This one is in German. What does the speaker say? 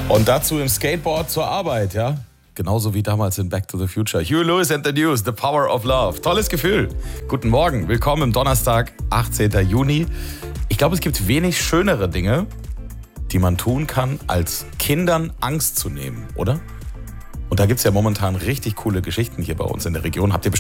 Und dazu im Skateboard zur Arbeit, ja? Genauso wie damals in Back to the Future. Huey Lewis and the News, The Power of Love. Tolles Gefühl. Guten Morgen, willkommen am Donnerstag, 18. Juni. Ich glaube, es gibt wenig schönere Dinge, die man tun kann, als Kindern Angst zu nehmen, oder? Und da gibt es ja momentan richtig coole Geschichten hier bei uns in der Region. Habt ihr